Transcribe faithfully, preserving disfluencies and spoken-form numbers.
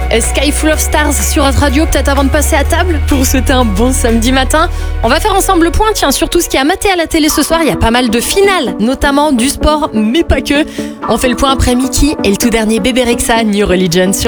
Sky Full of Stars sur Hot Radio, peut-être avant de passer à table pour souhaiter un bon samedi matin. On va faire ensemble le point, tiens, sur tout ce qui a maté à la télé ce soir. Il y a pas mal de finales, notamment du sport, mais pas que. On fait le point après Mickey et le tout dernier Bébé Rexha, New Religion sur